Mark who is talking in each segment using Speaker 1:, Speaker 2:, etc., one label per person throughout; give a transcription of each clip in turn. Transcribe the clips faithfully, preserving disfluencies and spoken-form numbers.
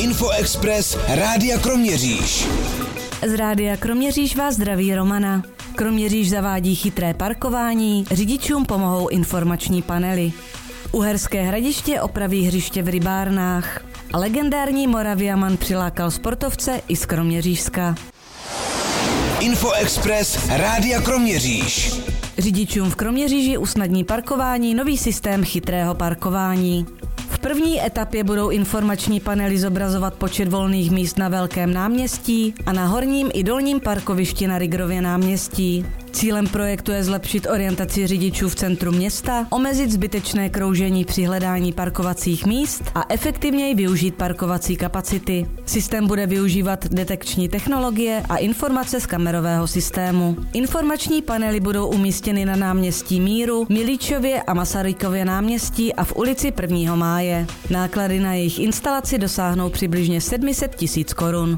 Speaker 1: Infoexpress Rádia Kroměříž.
Speaker 2: Z Rádia Kroměříž vás zdraví Romana. Kroměříž zavádí chytré parkování, řidičům pomohou informační panely. Uherské Hradiště opraví hřiště v rybárnách. A legendární Moraviaman přilákal sportovce i z Kroměřížska.
Speaker 1: Infoexpress Rádia Kroměříž.
Speaker 2: Řidičům v Kroměříži usnadní parkování nový systém chytrého parkování. V první etapě budou informační panely zobrazovat počet volných míst na Velkém náměstí a na horním i dolním parkovišti na Rigrově náměstí. Cílem projektu je zlepšit orientaci řidičů v centru města, omezit zbytečné kroužení při hledání parkovacích míst a efektivněji využít parkovací kapacity. Systém bude využívat detekční technologie a informace z kamerového systému. Informační panely budou umístěny na náměstí Míru, Milíčově a Masarykově náměstí a v ulici prvního máje. Náklady na jejich instalaci dosáhnou přibližně sedm set tisíc korun.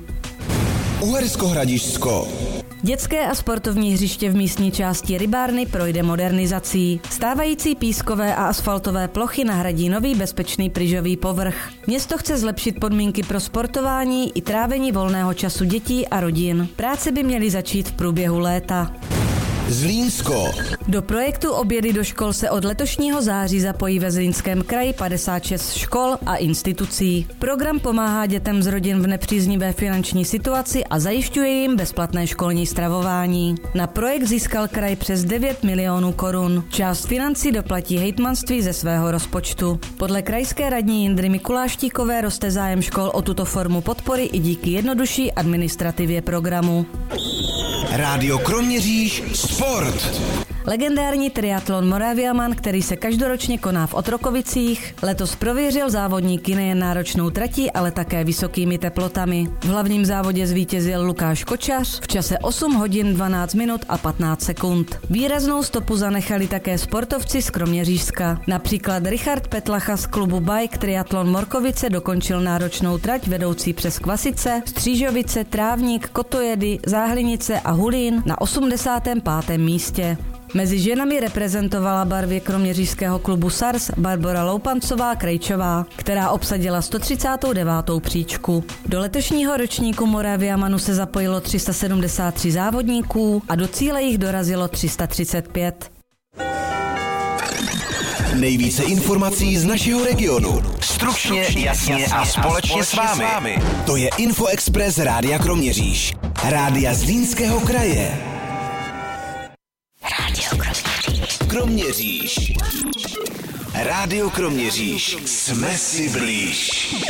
Speaker 1: Uhersko-Hradišťsko.
Speaker 2: Dětské a sportovní hřiště v místní části rybárny projde modernizací. Stávající pískové a asfaltové plochy nahradí nový bezpečný pryžový povrch. Město chce zlepšit podmínky pro sportování i trávení volného času dětí a rodin. Práce by měly začít v průběhu léta.
Speaker 1: Zlínsko.
Speaker 2: Do projektu Obědy do škol se od letošního září zapojí ve Zlínském kraji padesát šest škol a institucí. Program pomáhá dětem z rodin v nepříznivé finanční situaci a zajišťuje jim bezplatné školní stravování. Na projekt získal kraj přes devět milionů korun. Část financí doplatí hejtmanství ze svého rozpočtu. Podle krajské radní Jindry Mikuláštíkové roste zájem škol o tuto formu podpory i díky jednodušší administrativě programu.
Speaker 1: Rádio Kroměříž Sport.
Speaker 2: Legendární triatlon Moraviaman, který se každoročně koná v Otrokovicích, letos prověřil závodníky nejen náročnou tratí, ale také vysokými teplotami. V hlavním závodě zvítězil Lukáš Kočař v čase osm hodin dvanáct minut a patnáct sekund. Výraznou stopu zanechali také sportovci z Kroměřížska. Například Richard Petlacha z klubu Bike Triatlon Morkovice dokončil náročnou trať vedoucí přes Kvasice, Střížovice, Trávník, Kotojedy, Záhlinice a Hulín na osmdesátém pátém místě. Mezi ženami reprezentovala barvy kroměřížského klubu Sars Barbora Loupancová-Krejčová, která obsadila sto třicátou devátou příčku. Do letošního ročníku Moraviamanu se zapojilo tři sta sedmdesát tři závodníků a do cíle jich dorazilo tři sta třicet pět.
Speaker 1: Nejvíce informací z našeho regionu. Stručně, jasně a společně s vámi. To je Infoexpress Rádia Kroměříž. Rádia Zlínského kraje. Kroměříž. Rádio Kroměříž. Jsme si blíž.